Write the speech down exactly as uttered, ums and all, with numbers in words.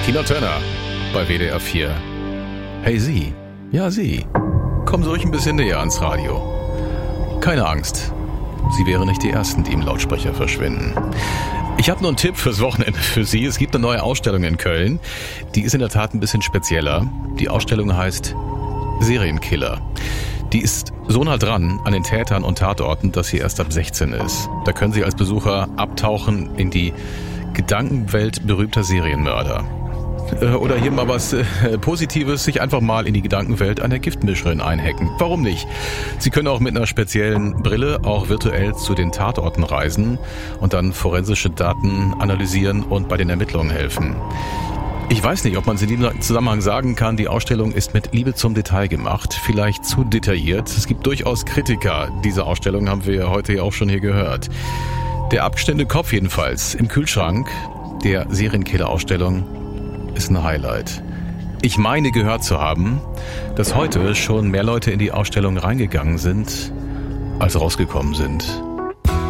Tina Turner bei W D R vier. Hey Sie, ja Sie, kommen Sie ruhig ein bisschen näher ans Radio. Keine Angst, Sie wären nicht die Ersten, die im Lautsprecher verschwinden. Ich habe nur einen Tipp fürs Wochenende für Sie. Es gibt eine neue Ausstellung in Köln. Die ist in der Tat ein bisschen spezieller. Die Ausstellung heißt Serienkiller. Die ist so nah dran an den Tätern und Tatorten, dass sie erst ab sechzehn ist. Da können Sie als Besucher abtauchen in die Gedankenwelt berühmter Serienmörder. Oder hier mal was äh, Positives, sich einfach mal in die Gedankenwelt einer Giftmischerin einhacken. Warum nicht? Sie können auch mit einer speziellen Brille auch virtuell zu den Tatorten reisen und dann forensische Daten analysieren und bei den Ermittlungen helfen. Ich weiß nicht, ob man es in diesem Zusammenhang sagen kann, die Ausstellung ist mit Liebe zum Detail gemacht, vielleicht zu detailliert. Es gibt durchaus Kritiker dieser Ausstellung, haben wir heute ja auch schon hier gehört. Der abgestellte Kopf jedenfalls im Kühlschrank der Serienkiller-Ausstellung ist ein Highlight. Ich meine gehört zu haben, dass heute schon mehr Leute in die Ausstellung reingegangen sind, als rausgekommen sind.